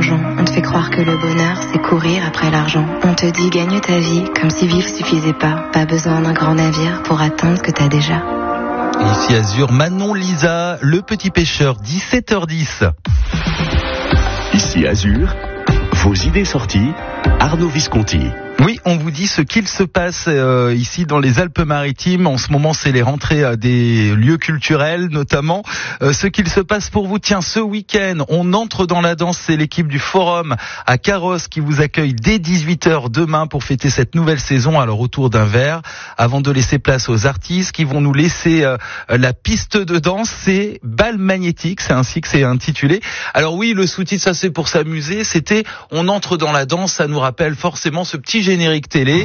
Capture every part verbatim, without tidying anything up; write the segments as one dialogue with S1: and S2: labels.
S1: changeant. On te fait croire que le bonheur, c'est courir après l'argent. On te dit gagne ta vie, comme si vivre suffisait pas. Pas besoin d'un grand navire pour atteindre ce que t'as déjà.
S2: Ici Azur, Manon Lisa, le petit pêcheur, dix-sept heures dix.
S3: Ici Azur, vos idées sorties, Arnaud Visconti.
S2: Oui, on vous dit ce qu'il se passe euh, ici dans les Alpes-Maritimes. En ce moment, c'est les rentrées à des lieux culturels, notamment. Euh, ce qu'il se passe pour vous, tiens, ce week-end, on entre dans la danse. C'est l'équipe du Forum à Carrosse qui vous accueille dès dix-huit heures demain pour fêter cette nouvelle saison. Alors, autour d'un verre, avant de laisser place aux artistes qui vont nous laisser euh, la piste de danse, c'est Bal Magnétique, c'est ainsi que c'est intitulé. Alors oui, le sous-titre, ça c'est pour s'amuser. C'était on entre dans la danse, ça nous rappelle forcément ce petit générique télé.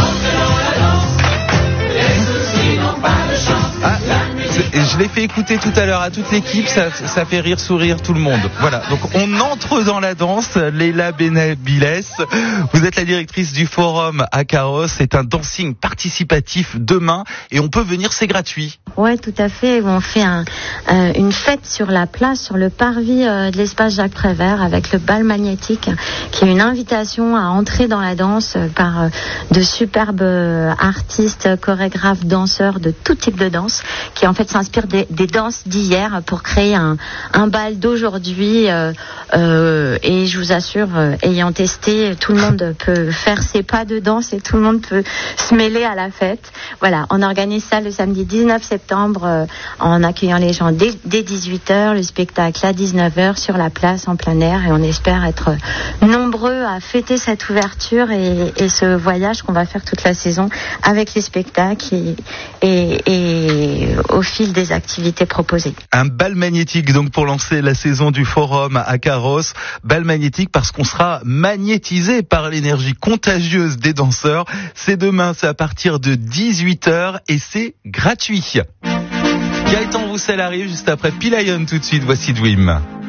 S2: Ah, je l'ai fait écouter tout à l'heure à toute l'équipe, ça, ça fait rire, sourire tout le monde. Voilà, donc on entre dans la danse. Leila Benabiles, vous êtes la directrice du Forum à Carrosse. C'est un dancing participatif demain et on peut venir, c'est gratuit.
S4: Ouais, tout à fait. On fait un, euh, une fête sur la place, sur le parvis euh, de l'espace Jacques Prévert avec le bal magnétique, qui est une invitation à entrer dans la danse euh, par euh, de superbes euh, artistes, chorégraphes, danseurs de tout type de danse, qui en fait s'inspirent des, des danses d'hier pour créer un, un bal d'aujourd'hui. Euh, euh, et je vous assure, euh, ayant testé, tout le monde peut faire ses pas de danse et tout le monde peut se mêler à la fête. Voilà, on organise ça le samedi dix-neuf septembre. Euh, en accueillant les gens dès, dès dix-huit heures, le spectacle à dix-neuf heures sur la place en plein air, et on espère être nombreux à fêter cette ouverture et, et ce voyage qu'on va faire toute la saison avec les spectacles et, et, et au fil des activités proposées.
S2: Un bal magnétique donc pour lancer la saison du Forum à Carrosse. Bal magnétique parce qu'on sera magnétisé par l'énergie contagieuse des danseurs. C'est demain, c'est à partir de dix-huit heures et c'est gratuit. Gaëtan Roussel arrive juste après Pilayon tout de suite, voici Dream.